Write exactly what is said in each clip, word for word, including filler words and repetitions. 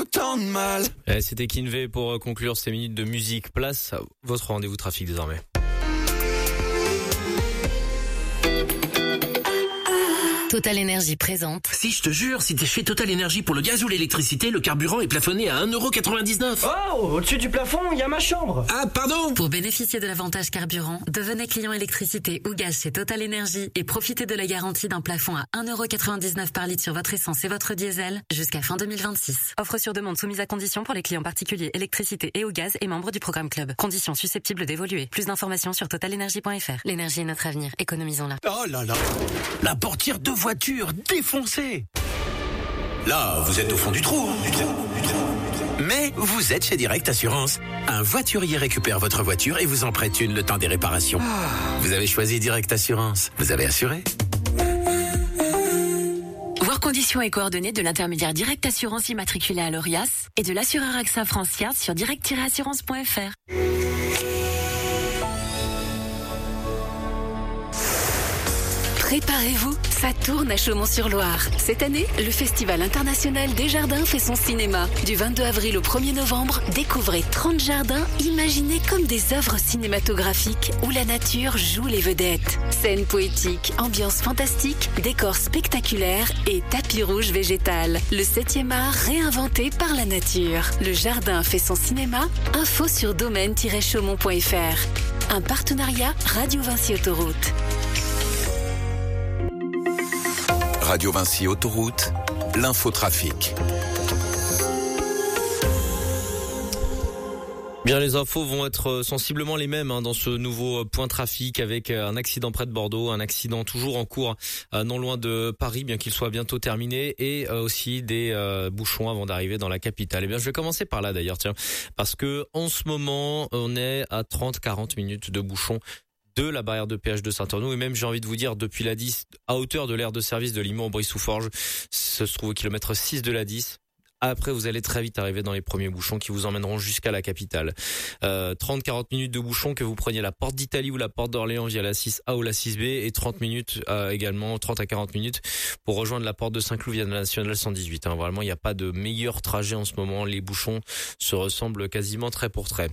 autant de mal. Eh, c'était Kinvey pour conclure ces minutes de musique. Place à votre rendez-vous trafic désormais. Total Énergie présente. Si, je te jure, si t'es chez Total Énergie pour le gaz ou l'électricité, le carburant est plafonné à un euro quatre-vingt-dix-neuf. Oh, au-dessus du plafond, il y a ma chambre. Ah, pardon. Pour bénéficier de l'avantage carburant, devenez client électricité ou gaz chez Total Énergie et profitez de la garantie d'un plafond à un euro quatre-vingt-dix-neuf par litre sur votre essence et votre diesel jusqu'à fin deux mille vingt-six. Offre sur demande soumise à condition pour les clients particuliers électricité et au gaz et membres du programme Club. Conditions susceptibles d'évoluer. Plus d'informations sur total énergie point f r. L'énergie est notre avenir. Économisons-la. Oh là là. La portière de voiture défoncée. Là, vous êtes au fond du trou, hein, du trou, du trou, du trou. Mais vous êtes chez Direct Assurance. Un voiturier récupère votre voiture et vous en prête une le temps des réparations. Vous avez choisi Direct Assurance. Vous avez assuré. Voir conditions et coordonnées de l'intermédiaire Direct Assurance immatriculé à l'Orias et de l'assureur AXA France Yard sur direct tiret assurance point f r. Préparez-vous, ça tourne à Chaumont-sur-Loire. Cette année, le Festival international des jardins fait son cinéma. Du vingt-deux avril au premier novembre, découvrez trente jardins imaginés comme des œuvres cinématographiques où la nature joue les vedettes. Scènes poétiques, ambiance fantastique, décors spectaculaires et tapis rouge végétal. Le septième art réinventé par la nature. Le jardin fait son cinéma, info sur domaine tiret chaumont point f r. Un partenariat Radio Vinci Autoroute. Radio Vinci Autoroute, l'infotrafic. Bien, les infos vont être sensiblement les mêmes hein, dans ce nouveau point trafic avec un accident près de Bordeaux, un accident toujours en cours euh, non loin de Paris, bien qu'il soit bientôt terminé, et euh, aussi des euh, bouchons avant d'arriver dans la capitale. Eh bien, je vais commencer par là d'ailleurs, tiens, parce que en ce moment, on est à trente à quarante minutes de bouchons de la barrière de péage de Saint-Arnoux, et même j'ai envie de vous dire depuis la dix à hauteur de l'aire de service de Limoux en Brie-sous-Forges. Ça se trouve au kilomètre six de la dix. Après, vous allez très vite arriver dans les premiers bouchons qui vous emmèneront jusqu'à la capitale. Euh, trente à quarante minutes de bouchons, que vous preniez la porte d'Italie ou la porte d'Orléans via la six A ou la six B, et trente minutes euh, également, trente à quarante minutes pour rejoindre la porte de Saint-Cloud via la nationale cent dix-huit. Hein. Vraiment, il n'y a pas de meilleur trajet en ce moment. Les bouchons se ressemblent quasiment trait pour trait.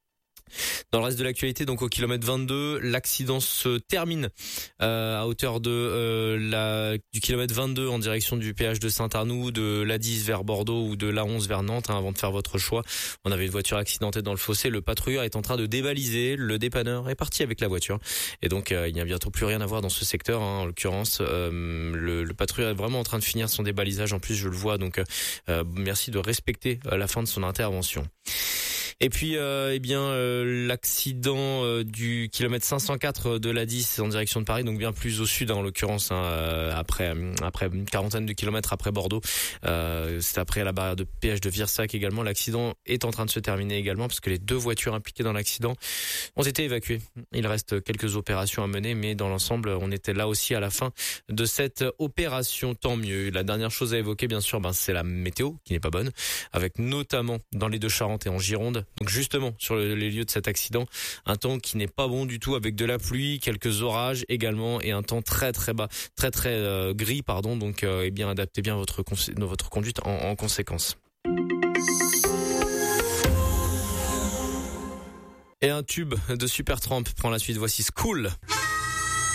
Dans le reste de l'actualité, donc au kilomètre vingt-deux, l'accident se termine euh, à hauteur de euh, la du kilomètre vingt-deux en direction du péage de Saint-Arnoux, de l'A dix vers Bordeaux ou de l'A onze vers Nantes, hein, avant de faire votre choix. On avait une voiture accidentée dans le fossé, le patrouilleur est en train de débaliser, le dépanneur est parti avec la voiture. Et donc euh, il n'y a bientôt plus rien à voir dans ce secteur, hein, en l'occurrence. Euh, le, le patrouilleur est vraiment en train de finir son débalisage, en plus je le vois, donc euh, merci de respecter euh, la fin de son intervention. Et puis, euh, eh bien, euh, l'accident euh, du kilomètre cinq cent quatre de l'A dix en direction de Paris, donc bien plus au sud, hein, en l'occurrence, hein, euh, après après une quarantaine de kilomètres après Bordeaux. Euh, c'est après la barrière de péage de Virsac également. L'accident est en train de se terminer également parce que les deux voitures impliquées dans l'accident ont été évacuées. Il reste quelques opérations à mener, mais dans l'ensemble, on était là aussi à la fin de cette opération. Tant mieux. La dernière chose à évoquer, bien sûr, ben, c'est la météo qui n'est pas bonne, avec notamment dans les Deux-Charentes et en Gironde. Donc justement, sur le, les lieux de cet accident, un temps qui n'est pas bon du tout, avec de la pluie, quelques orages également, et un temps très très bas, très très euh, gris, pardon. Donc, euh, eh bien, adaptez bien votre votre conduite en, en conséquence. Et un tube de Supertramp prend la suite. Voici School.